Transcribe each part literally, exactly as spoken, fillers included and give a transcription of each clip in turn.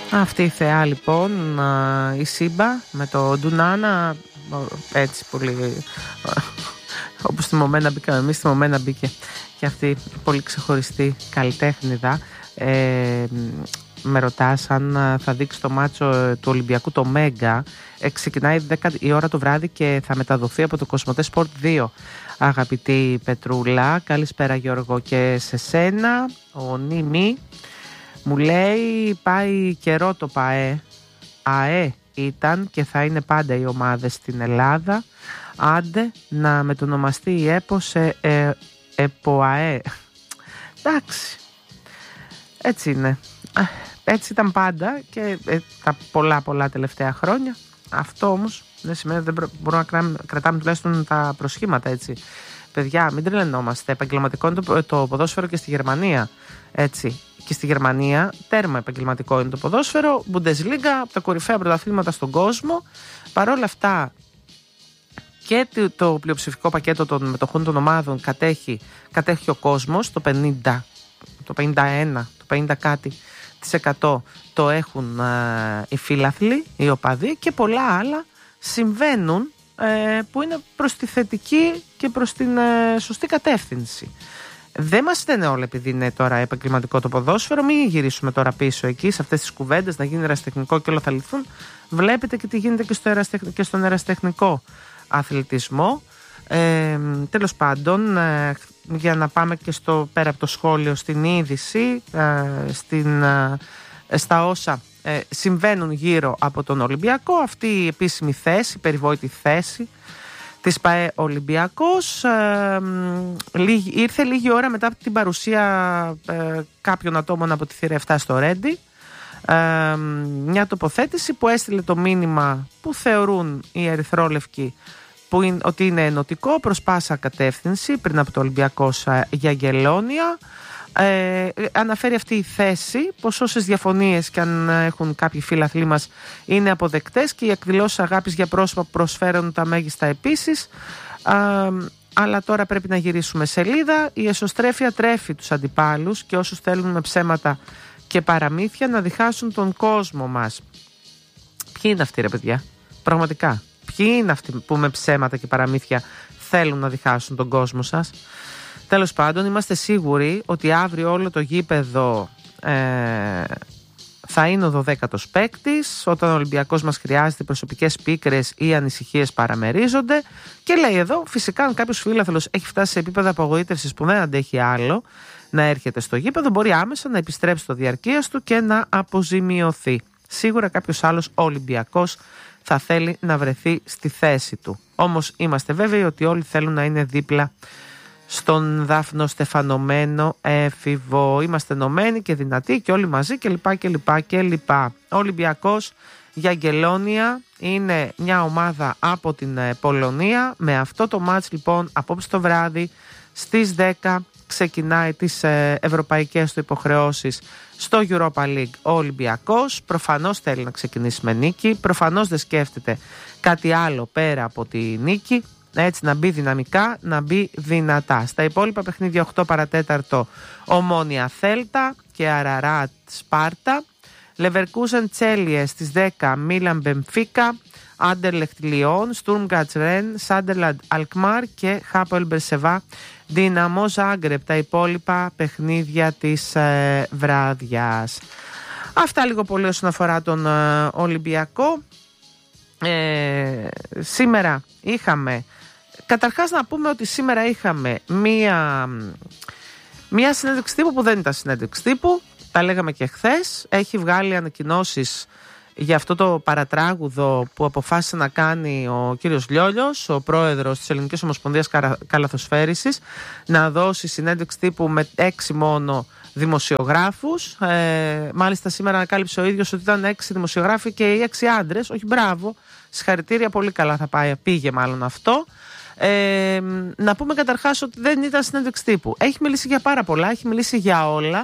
Αυτή η θεά λοιπόν, η Σύμπα με το Ντουνάνα, έτσι πολύ όπως στη Μομένα μπήκαμε εμείς, στη Μομένα μπήκε και αυτή η πολύ ξεχωριστή καλλιτέχνηδα. ε, Με ρωτάς αν θα δείξει το μάτσο του Ολυμπιακού το Μέγκα. ε, Ξεκινάει δέκα η ώρα το βράδυ και θα μεταδοθεί από το Κοσμοτέ Sport δύο. Αγαπητή Πετρούλα, καλησπέρα Γιώργο και σε σένα. Ο Νίμη μου λέει πάει καιρό το ΠΑΕ. ΑΕ ήταν και θα είναι πάντα οι ομάδες στην Ελλάδα. Άντε να μετονομαστεί η ΕΠΟ σε ε, ΕΠΟΑΕ. Εντάξει, έτσι είναι. Έτσι ήταν πάντα και ε, τα πολλά πολλά τελευταία χρόνια. Αυτό όμως δεν σημαίνει ότι δεν μπορούμε να κρατάμε τουλάχιστον τα προσχήματα, έτσι. Παιδιά, μην τρελαινόμαστε. Επαγγελματικό είναι το, το ποδόσφαιρο και στη Γερμανία. Έτσι. Και στη Γερμανία τέρμα επαγγελματικό είναι το ποδόσφαιρο. Bundesliga, από τα κορυφαία πρωταθλήματα στον κόσμο. Παρ' όλα αυτά και το πλειοψηφικό πακέτο των μετοχών των ομάδων κατέχει, κατέχει ο κόσμος. Το πενήντα, το πενήντα ένα, το πενήντα κάτι της εκατό το έχουν ε, οι φίλαθλοι, οι οπαδοί, και πολλά άλλα συμβαίνουν ε, που είναι προς τη θετική και προς την ε, σωστή κατεύθυνση. Δεν μας φταίνε όλα επειδή είναι τώρα επαγγελματικό το ποδόσφαιρο. Μην γυρίσουμε τώρα πίσω εκεί σε αυτές τις κουβέντες να γίνει ερασιτεχνικό και όλα θα λυθούν. Βλέπετε και τι γίνεται και, στο ερασιτεχ... και στον ερασιτεχνικό αθλητισμό. Ε, τέλος πάντων, ε, για να πάμε και στο, πέρα από το σχόλιο, στην είδηση, ε, στην, ε, στα όσα ε, συμβαίνουν γύρω από τον Ολυμπιακό, αυτή η επίσημη θέση, η περιβόητη θέση της ΠΑΕ Ολυμπιακός ε, λίγη, ήρθε λίγη ώρα μετά από την παρουσία ε, κάποιων ατόμων από τη θύρα επτά στο Ρέντι. Ε, μια τοποθέτηση που έστειλε το μήνυμα που θεωρούν οι ερυθρόλευκοι που είναι, ότι είναι ενωτικό προς πάσα κατεύθυνση πριν από το Ολυμπιακός για Αγγελώνια. Ε, αναφέρει αυτή η θέση πως όσες διαφωνίες και αν έχουν κάποιοι φίλαθλοί μας είναι αποδεκτές και οι εκδηλώσεις αγάπης για πρόσωπα που προσφέρουν τα μέγιστα επίσης. Ε, αλλά τώρα πρέπει να γυρίσουμε σελίδα. Η εσωστρέφεια τρέφει τους αντιπάλους και όσους θέλουν με ψέματα και παραμύθια να διχάσουν τον κόσμο μας. Ποιοι είναι αυτοί, ρε παιδιά, πραγματικά? Ποιοι είναι αυτοί που με ψέματα και παραμύθια θέλουν να διχάσουν τον κόσμο σας? Τέλος πάντων, είμαστε σίγουροι ότι αύριο όλο το γήπεδο ε, θα είναι ο δωδέκατος παίκτης. Όταν ο Ολυμπιακός μας χρειάζεται, προσωπικές πίκρες ή ανησυχίες παραμερίζονται. Και λέει εδώ, φυσικά αν κάποιος φίλαθλος έχει φτάσει σε επίπεδο απογοήτευσης που δεν αντέχει άλλο να έρχεται στο γήπεδο, μπορεί άμεσα να επιστρέψει στο διαρκείας του και να αποζημιωθεί. Σίγουρα κάποιος άλλος Ολυμπιακός θα θέλει να βρεθεί στη θέση του. Όμως είμαστε βέβαιοι ότι όλοι θέλουν να είναι δίπλα στον Δάφνο στεφανωμένο έφηβο. Είμαστε ενωμένοι και δυνατοί και όλοι μαζί κλπ. κλπ, κλπ. Ο Ολυμπιακός για Αγγελώνια είναι μια ομάδα από την Πολωνία. Με αυτό το μάτς λοιπόν απόψε το βράδυ στις δέκα ξεκινάει τις ευρωπαϊκές του υποχρεώσεις στο Europa League ο Ολυμπιακός. Προφανώς θέλει να ξεκινήσει με νίκη. Προφανώς δεν σκέφτεται κάτι άλλο πέρα από τη νίκη. Έτσι να μπει δυναμικά, να μπει δυνατά. Στα υπόλοιπα παιχνίδια οκτώ παρατέταρτο Ομόνια Θέλτα και Αραράτ Σπάρτα. Λεβερκούζεν Τσέλιε στις δέκα Μίλαν Μπενφίκα, Άντερλεχτ Λιόν, Στουρμγκρατς Ρεν, Σάντερλαντ Αλκμάρ και Χάπολ Μπερσεβά Δίναμο Ζάγκρεπ. Τα υπόλοιπα παιχνίδια της ε, βράδιας. Αυτά λίγο πολύ όσον αφορά τον ε, Ολυμπιακό. Ε, σήμερα είχαμε, καταρχάς να πούμε ότι σήμερα είχαμε μία, μία συνέντευξη τύπου που δεν ήταν συνέντευξη τύπου, τα λέγαμε και χθες. Έχει βγάλει ανακοινώσεις για αυτό το παρατράγουδο που αποφάσισε να κάνει ο κύριος Λιόλιος, ο πρόεδρος της Ελληνικής Ομοσπονδίας Καλαθοσφαίρισης, να δώσει συνέντευξη τύπου με έξι μόνο δημοσιογράφους. Ε, μάλιστα σήμερα ανακάλυψε ο ίδιος ότι ήταν έξι δημοσιογράφοι και οι έξι άντρες. Όχι, μπράβο, συγχαρητήρια, πολύ καλά θα πάει, πήγε μάλλον αυτό. Ε, να πούμε καταρχάς ότι δεν ήταν συνέντευξη τύπου. Έχει μιλήσει για πάρα πολλά, έχει μιλήσει για όλα.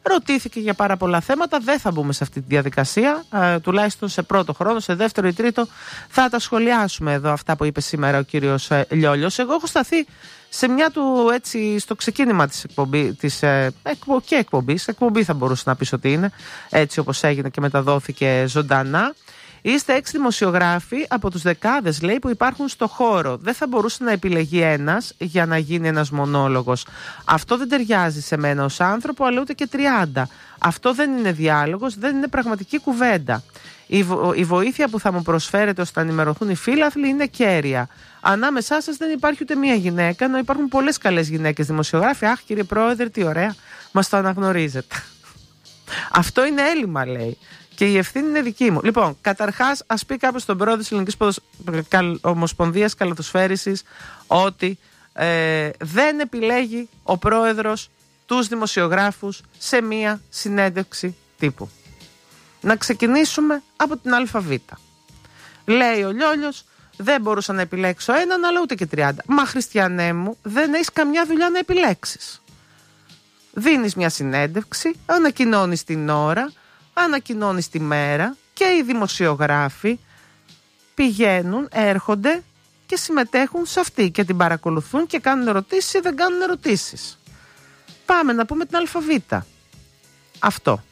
ρωτήθηκε για πάρα πολλά θέματα. Δεν θα μπούμε σε αυτή τη διαδικασία, ε, τουλάχιστον σε πρώτο χρόνο. Σε δεύτερο ή τρίτο θα τα σχολιάσουμε εδώ αυτά που είπε σήμερα ο κύριος ε, Λιόλιος. Εγώ έχω σταθεί σε μια του, έτσι, στο ξεκίνημα της εκπομπής, της, ε, εκπο, και εκπομπής, εκπομπή θα μπορούσε να πεις ότι είναι, έτσι όπως έγινε και μεταδόθηκε ζωντανά. Είστε έξι δημοσιογράφοι από τους δεκάδες, λέει, που υπάρχουν στο χώρο. Δεν θα μπορούσε να επιλεγεί ένας για να γίνει ένας μονόλογος. Αυτό δεν ταιριάζει σε μένα ως άνθρωπο, αλλά ούτε και τριάντα. Αυτό δεν είναι διάλογος, δεν είναι πραγματική κουβέντα. Η, βο- η βοήθεια που θα μου προσφέρετε ώστε να ενημερωθούν οι φίλαθλοι είναι κέρια. Ανάμεσά σας δεν υπάρχει ούτε μία γυναίκα, ενώ υπάρχουν πολλές καλές γυναίκες δημοσιογράφοι. Αχ, κύριε Πρόεδρε, τι ωραία, μας το αναγνωρίζετε. Αυτό είναι έλλειμμα, λέει. Και η ευθύνη είναι δική μου. Λοιπόν, καταρχάς, ας πει κάποιος στον πρόεδρο της Ελληνικής Ομοσπονδίας Καλαθοσφαίρισης ότι ε, δεν επιλέγει ο πρόεδρος τους δημοσιογράφους σε μία συνέντευξη τύπου. Να ξεκινήσουμε από την ΑΒ. Λέει ο Λιόλιος, δεν μπορούσα να επιλέξω έναν, αλλά ούτε και τριάντα. Μα Χριστιανέ μου, δεν έχεις καμιά δουλειά να επιλέξεις. Δίνεις μια συνέντευξη, ανακοινώνεις την ώρα, ανακοινώνεις τη μέρα και οι δημοσιογράφοι πηγαίνουν, έρχονται και συμμετέχουν σε αυτή και την παρακολουθούν και κάνουν ερωτήσεις ή δεν κάνουν ερωτήσεις. Πάμε να πούμε την ΑΒ. Αυτό.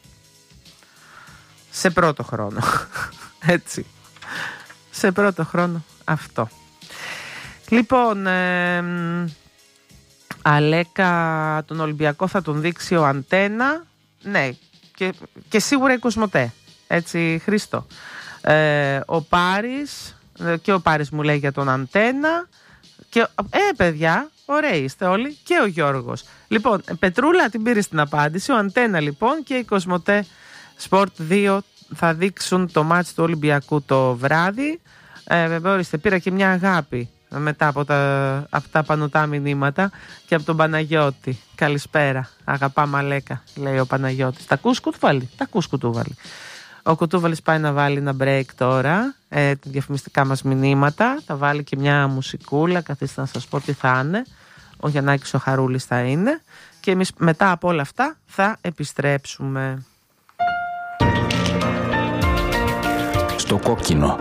Σε πρώτο χρόνο. Έτσι. Σε πρώτο χρόνο αυτό. Λοιπόν, ε, Αλέκα, τον Ολυμπιακό θα τον δείξει ο Αντένα. Ναι. Και, και σίγουρα η Κοσμοτέ. Έτσι, Χρήστο. Ε, ο Πάρης, και ο Πάρης μου λέει για τον Αντένα. Και, ε, παιδιά, ωραίοι είστε όλοι. Και ο Γιώργος. Λοιπόν, Πετρούλα, την πήρε στην απάντηση. Ο Αντένα, λοιπόν, και η Κοσμοτέ Sport δύο θα δείξουν το μάτς του Ολυμπιακού το βράδυ. Ε, βέβαια, ορίστε, πήρα και μια αγάπη μετά από τα, από τα πανωτά μηνύματα και από τον Παναγιώτη. Καλησπέρα, αγαπάμε Αλέκα, λέει ο Παναγιώτης. Τα ακούς Κουτούβαλη, τα ακούς Κουτούβαλη. Ο Κουτούβαλης πάει να βάλει ένα break τώρα, ε, τα διαφημιστικά μας μηνύματα. Θα βάλει και μια μουσικούλα, καθίστε να σας πω τι θα είναι. Ο Γιαννάκης ο Χαρούλης θα είναι. Και εμείς μετά από όλα αυτά θα επιστρέψουμε. Στο κόκκινο.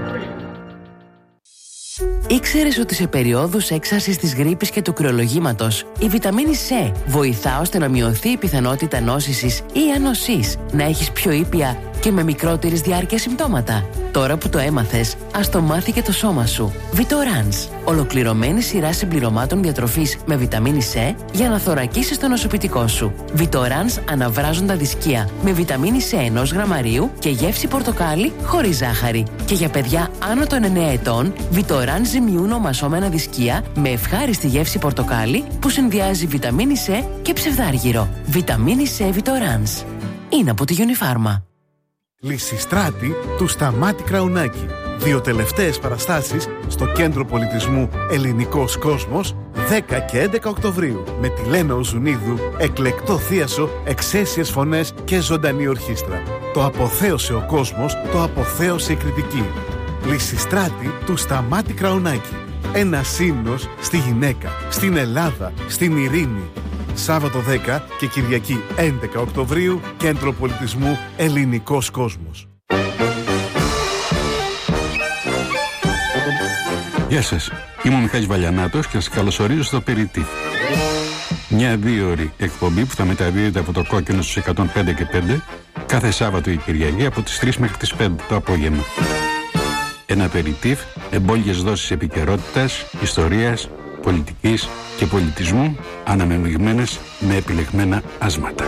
Ήξερες ότι σε περιόδους έξαρσης της γρίπης και του κρυολογήματος η βιταμίνη C βοηθά ώστε να μειωθεί η πιθανότητα νόσησης ή ανοσής, να έχεις πιο ήπια και με μικρότερης διάρκεια συμπτώματα? Τώρα που το έμαθες, ας το μάθει και το σώμα σου. Vitorans, ολοκληρωμένη σειρά συμπληρωμάτων διατροφής με βιταμίνη C για να θωρακίσεις το νοσοποιητικό σου. Vitorans αναβράζοντα δισκία με βιταμίνη C ενός γραμμαρίου και γεύση πορτοκάλι χωρίς ζάχαρη. Και για παιδιά άνω των εννέα ετών, Vitorans ζυμιούν ομασώμενα δισκία με ευχάριστη γεύση πορτοκάλι που συνδυάζει βιταμίνη C και ψευδάργυρο. Βιταμίνη C Vitorans. Είναι από τη Unifarma. Λυσιστράτη του Σταμάτη Κραουνάκη. Δύο τελευταίες παραστάσεις στο Κέντρο Πολιτισμού Ελληνικός Κόσμος δέκα και έντεκα Οκτωβρίου με τη Λένα Οζουνίδου, εκλεκτό θίασο, εξαίσιες φωνές και ζωντανή ορχήστρα. Το αποθέωσε ο κόσμος, το αποθέωσε η κριτική. Λυσιστράτη του Σταμάτη Κραουνάκη. Ένα ύμνος στη γυναίκα, στην Ελλάδα, στην ειρήνη. Σάββατο δέκα και Κυριακή έντεκα Οκτωβρίου, Κέντρο Πολιτισμού Ελληνικός Κόσμος. Γεια σας, είμαι ο Μιχάλης Βαλιανάτος και σας καλωσορίζω στο Περιτύφ. Μια δύο ώρη εκπομπή που θα μεταδίδεται από το Κόκκινο στους εκατόν πέντε και πέντε κάθε Σάββατο ή Κυριακή από τις τρεις μέχρι τις πέντε το απόγευμα. Ένα Περιτύφ, εμπόλιες δόσεις επικαιρότητας, ιστορίας, πολιτικής και πολιτισμού, αναμειγμένες με επιλεγμένα άσματα.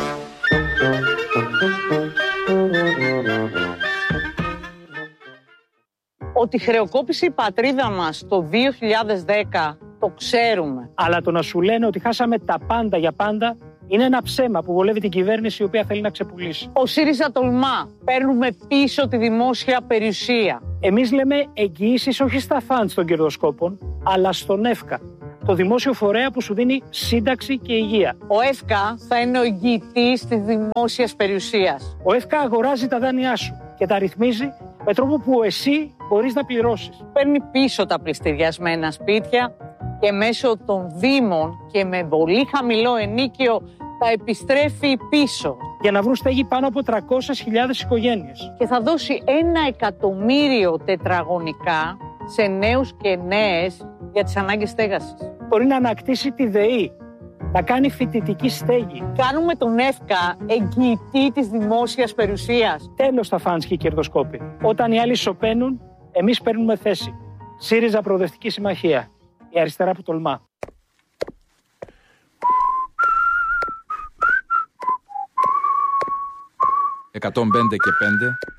Ότι χρεοκόπησε η πατρίδα μας το δύο χιλιάδες δέκα, το ξέρουμε. Αλλά το να σου λένε ότι χάσαμε τα πάντα για πάντα είναι ένα ψέμα που βολεύει την κυβέρνηση η οποία θέλει να ξεπουλήσει. Ο ΣΥΡΙΖΑ τολμά. Παίρνουμε πίσω τη δημόσια περιουσία. Εμείς λέμε εγγυήσεις όχι στα φαντς των κερδοσκόπων, αλλά στον ΕΦΚΑ. Το δημόσιο φορέα που σου δίνει σύνταξη και υγεία. Ο ΕΦΚΑ θα είναι ο εγγυητής της δημόσιας περιουσίας. Ο ΕΦΚΑ αγοράζει τα δάνειά σου και τα ρυθμίζει με τρόπο που εσύ μπορείς να πληρώσεις. Παίρνει πίσω τα πληστηριασμένα σπίτια και μέσω των δήμων και με πολύ χαμηλό ενίκιο τα επιστρέφει πίσω. για να βρουν στέγη πάνω από τριακόσιες χιλιάδες οικογένειες. Και θα δώσει ένα εκατομμύριο τετραγωνικά σε νέους και νέες για τις ανάγκες στέγασης. Μπορεί να ανακτήσει τη ΔΕΗ, να κάνει φοιτητική στέγη. Κάνουμε τον ΕΦΚΑ εγγυητή της δημόσιας περιουσίας. Τέλος τα φανς και οι κερδοσκόποι. Όταν οι άλλοι σωπαίνουν, εμείς παίρνουμε θέση. ΣΥΡΙΖΑ Προοδευτική Συμμαχία. Η αριστερά που τολμά. εκατόν πέντε και πέντε